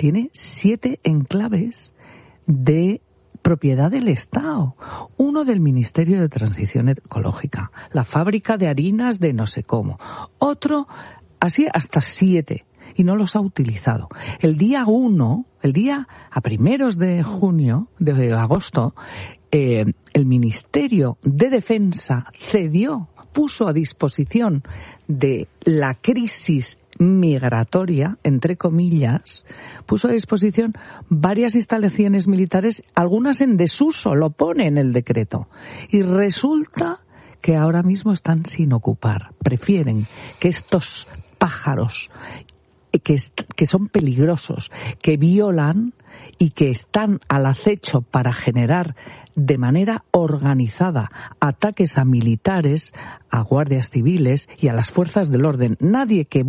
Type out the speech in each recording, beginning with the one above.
tiene 7 enclaves de propiedad del Estado. Uno del Ministerio de Transición Ecológica, la fábrica de harinas de no sé cómo. Otro, así hasta 7. Y no los ha utilizado. El día a primeros de agosto, el Ministerio de Defensa puso a disposición de la crisis migratoria, entre comillas, puso a disposición varias instalaciones militares, algunas en desuso, lo pone en el decreto. Y resulta que ahora mismo están sin ocupar. Prefieren que estos pájaros que son peligrosos, que violan y que están al acecho para generar de manera organizada ataques a militares, a guardias civiles y a las fuerzas del orden. Nadie que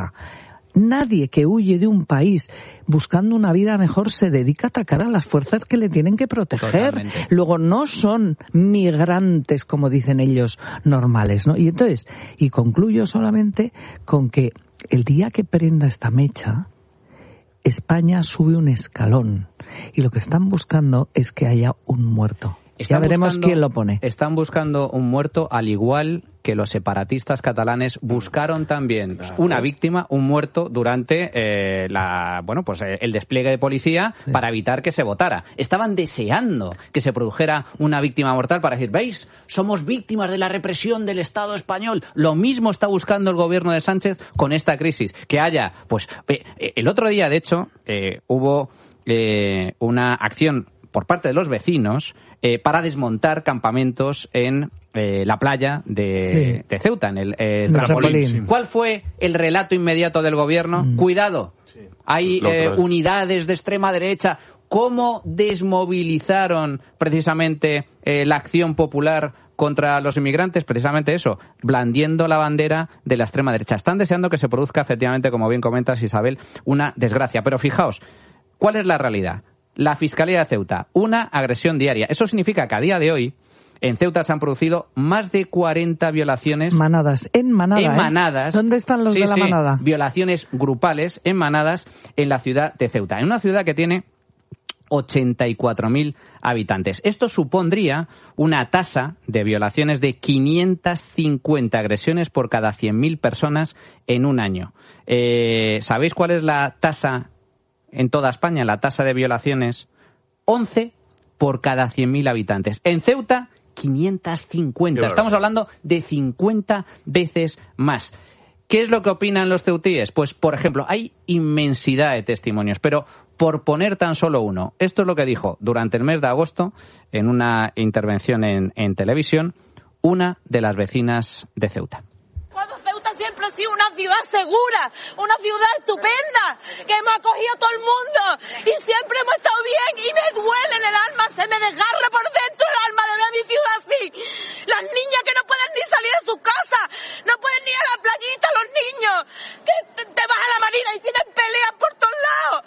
huye de un país buscando una vida mejor se dedica a atacar a las fuerzas que le tienen que proteger. Totalmente. Luego no son migrantes, como dicen ellos, normales, ¿no? Y entonces, y concluyo solamente con que el día que prenda esta mecha, España sube un escalón. Y lo que están buscando es que haya un muerto. Ya veremos quién lo pone. Están buscando un muerto, al igual que los separatistas catalanes buscaron también una víctima, un muerto, durante el despliegue de policía para evitar que se votara. Estaban deseando que se produjera una víctima mortal para decir, ¿veis? Somos víctimas de la represión del Estado español. Lo mismo está buscando el gobierno de Sánchez con esta crisis. Que haya, el otro día, de hecho, hubo una acción por parte de los vecinos para desmontar campamentos en la playa de Ceuta, en el trampolín. ¿Cuál fue el relato inmediato del gobierno? Cuidado, hay unidades de extrema derecha. ¿Cómo desmovilizaron precisamente la acción popular contra los inmigrantes? Precisamente eso, blandiendo la bandera de la extrema derecha. Están deseando que se produzca, efectivamente, como bien comentas, Isabel, una desgracia. Pero fijaos, ¿cuál es la realidad? La Fiscalía de Ceuta, una agresión diaria. Eso significa que a día de hoy en Ceuta se han producido más de 40 violaciones. En manadas. ¿Dónde están los de la manada? Violaciones grupales en manadas en la ciudad de Ceuta. En una ciudad que tiene 84.000 habitantes. Esto supondría una tasa de violaciones de 550 agresiones por cada 100.000 personas en un año. ¿Sabéis cuál es la tasa en toda España? La tasa de violaciones, 11 por cada 100.000 habitantes. En Ceuta, 550. Estamos hablando de 50 veces más. ¿Qué es lo que opinan los ceutíes? Pues, por ejemplo, hay inmensidad de testimonios, pero por poner tan solo uno, esto es lo que dijo durante el mes de agosto, en una intervención en televisión, una de las vecinas de Ceuta. Siempre ha sido una ciudad segura, una ciudad estupenda, que hemos acogido a todo el mundo y siempre hemos estado bien, y me duele en el alma, se me desgarra por dentro el alma de ver a mi ciudad así. Las niñas que no pueden ni salir de sus casas, no pueden ni ir a la playita, los niños, que te vas a la marina y tienen peleas por todos lados.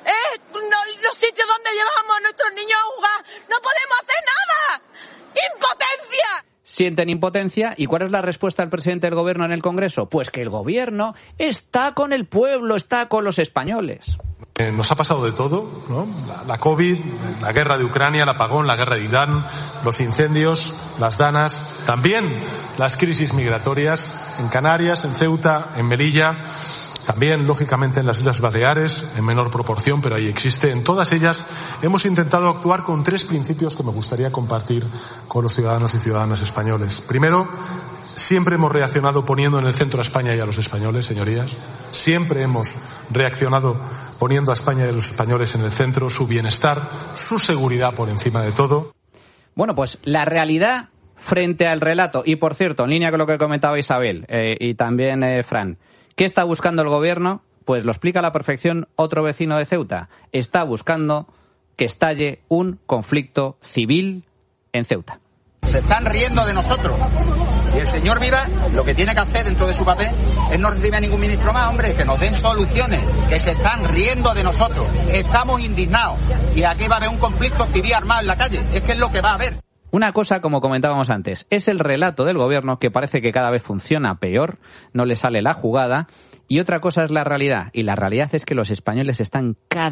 Los sitios donde llevamos a nuestros niños a jugar, no podemos hacer nada. ¡Impotencia! Sienten impotencia. ¿Y cuál es la respuesta del presidente del gobierno en el Congreso? Pues que el gobierno está con el pueblo, está con los españoles. Nos ha pasado de todo, ¿no? La COVID, la guerra de Ucrania, el apagón, la guerra de Irán, los incendios, las danas, también las crisis migratorias en Canarias, en Ceuta, en Melilla, también, lógicamente, en las Islas Baleares, en menor proporción, pero ahí existe. En todas ellas hemos intentado actuar con 3 principios que me gustaría compartir con los ciudadanos y ciudadanas españoles. Primero, siempre hemos reaccionado poniendo en el centro a España y a los españoles, señorías. Siempre hemos reaccionado poniendo a España y a los españoles en el centro, su bienestar, su seguridad por encima de todo. Bueno, pues la realidad frente al relato. Y, por cierto, en línea con lo que comentaba Isabel y también Fran, ¿qué está buscando el gobierno? Pues lo explica a la perfección otro vecino de Ceuta. Está buscando que estalle un conflicto civil en Ceuta. Se están riendo de nosotros. Y el señor Viva lo que tiene que hacer dentro de su papel es no recibir a ningún ministro más, hombre, que nos den soluciones, que se están riendo de nosotros. Estamos indignados. Y aquí va a haber un conflicto civil armado en la calle. Es que es lo que va a haber. Una cosa, como comentábamos antes, es el relato del gobierno, que parece que cada vez funciona peor, no le sale la jugada, y otra cosa es la realidad, y la realidad es que los españoles están cada